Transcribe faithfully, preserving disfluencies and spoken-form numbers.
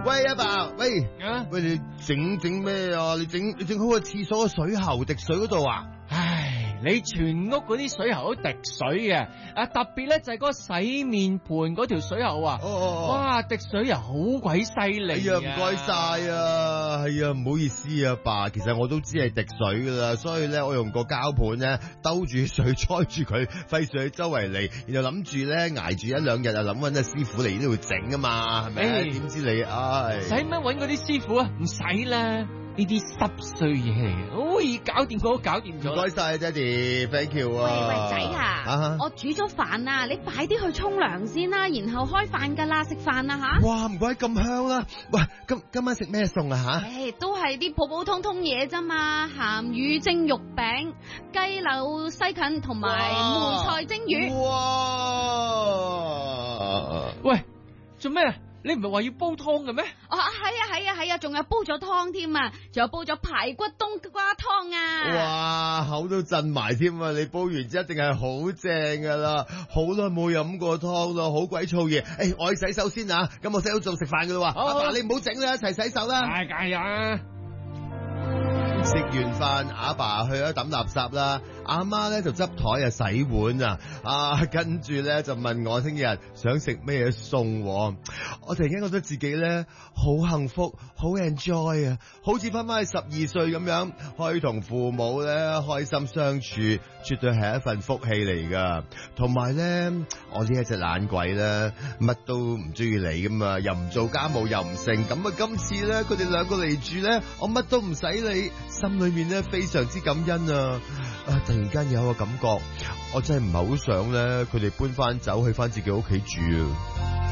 喂阿爸，喂， 啊喂你整整咩啊？你整你整好個廁所嘅水喉滴水嗰度啊？ 唉，你全屋嗰啲水喉都滴水嘅，啊特別咧就係嗰個洗面盤嗰條水喉啊， 哦哦哦， 哇滴水啊好鬼犀利哎呀唔該晒啊，係啊唔好意思啊爸，其實我都知係滴水噶啦，所以咧我用個膠盤咧兜住水載住佢，費事佢周圍嚟，然後諗住咧捱住一兩日啊，諗搵阿師傅嚟呢度整啊嘛，係咪？ 哎點知你唉， 使乜搵嗰啲師傅啊？唔使啦。呢啲濕碎嘢嚟嘅，可以搞掂我都搞掂咗。 唔該晒爹哋 ，thank you 啊！ 喂喂仔啊， 啊我煮咗飯啊，你快啲去沖涼先啦，然後開飯噶啦，食飯啦吓。 哇，唔怪咁香啦！喂，今今晚食咩餸啊吓？ 唉，都係啲普普通通嘢啫嘛，鹹魚蒸肉餅、雞柳西芹同埋梅菜蒸魚。 哇！ 喂，做咩？你唔係話要煲湯嘅咩？ 哦，係啊係啊係啊，仲有煲咗湯添啊，仲有煲咗排骨冬瓜湯啊！ 哇，口都震埋添啊！你煲完之後一定係好正噶啦，好耐冇飲過湯咯，好鬼燥嘢。誒，我去洗手先啊，咁我洗手仲食飯噶啦喎。阿爸你唔好整啦，一齊洗手啦。 大介啊！ 食完飯，阿爸去咗抌垃圾啦，阿媽咧就執台啊洗碗啊，啊跟住咧就問我聽日想食咩餸，我突然間覺得自己咧好幸福，好 enjoy 啊，好似翻翻去十二歲咁樣，可以同父母咧開心相處，絕對係一份福氣嚟噶。同埋咧，我呢一隻懶鬼咧，乜都唔中意你噶嘛，又唔做家務又唔成，咁啊今次咧佢哋兩個嚟住咧，我乜都唔使理。心裏面咧非常之感恩啊！啊，突然間有個感覺，我真係唔係好想咧，佢哋搬翻走去翻自己屋企住啊！